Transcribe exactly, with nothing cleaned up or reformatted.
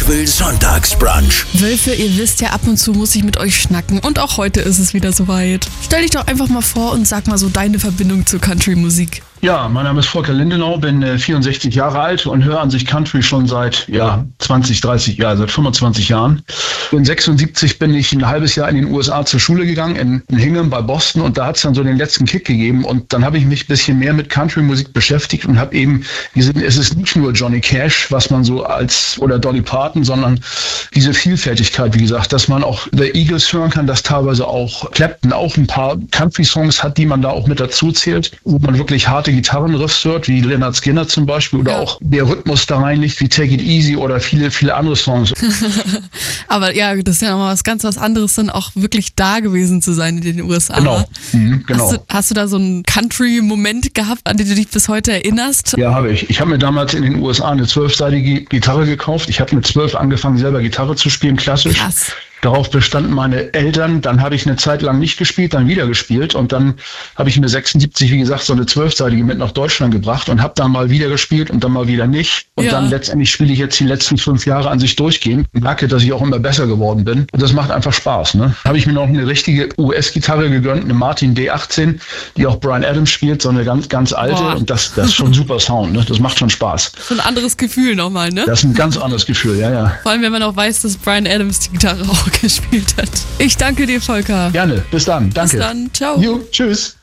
Nashville Sonntagsbrunch. Wölfe, ihr wisst ja, ab und zu muss ich mit euch schnacken. Und auch heute ist es wieder soweit. Stell dich doch einfach mal vor und sag mal so deine Verbindung zur Country-Musik. Ja, mein Name ist Volker Lindenau, bin äh, vierundsechzig Jahre alt und höre an sich Country schon seit ja, zwanzig, dreißig Jahren, seit fünfundzwanzig Jahren. In sechsundsiebzig bin ich ein halbes Jahr in den U S A zur Schule gegangen, in, in Hingham bei Boston, und da hat es dann so den letzten Kick gegeben und dann habe ich mich ein bisschen mehr mit Country-Musik beschäftigt und habe eben gesehen, es ist nicht nur Johnny Cash, was man so als, oder Dolly Parton, sondern diese Vielfältigkeit, wie gesagt, dass man auch The Eagles hören kann, dass teilweise auch Clapton auch ein paar Country-Songs hat, die man da auch mit dazu zählt, wo man wirklich harte Gitarrenriffs hört, wie Leonard Skinner zum Beispiel, oder ja. auch der Rhythmus da rein liegt, wie Take It Easy oder viele, viele andere Songs. Aber ja, das ist ja nochmal was ganz was anderes, dann auch wirklich da gewesen zu sein in den U S A. Genau, mhm, genau. Hast du, hast du da so einen Country-Moment gehabt, an den du dich bis heute erinnerst? Ja, habe ich. Ich habe mir damals in den U S A eine zwölfseitige Gitarre gekauft. Ich habe mit zwölf angefangen, selber Gitarre zu spielen, klassisch. Krass. Darauf bestanden meine Eltern. Dann habe ich eine Zeit lang nicht gespielt, dann wieder gespielt. Und dann habe ich mir sechsundsiebzig, wie gesagt, so eine zwölfseitige mit nach Deutschland gebracht und habe dann mal wieder gespielt und dann mal wieder nicht. Und ja. dann letztendlich spiele ich jetzt die letzten fünf Jahre an sich durchgehend. Ich merke, dass ich auch immer besser geworden bin. Und das macht einfach Spaß. Ne? Habe ich mir noch eine richtige U S-Gitarre gegönnt, eine Martin D achtzehn, die auch Bryan Adams spielt, so eine ganz, ganz alte. Boah. Und das, das ist schon ein super Sound. Ne? Das macht schon Spaß. So ein anderes Gefühl nochmal, ne? Das ist ein ganz anderes Gefühl, ja, ja. Vor allem, wenn man auch weiß, dass Bryan Adams die Gitarre auch gespielt hat. Ich danke dir, Volker. Gerne. Bis dann. Danke. Bis dann. Ciao. Jo, tschüss.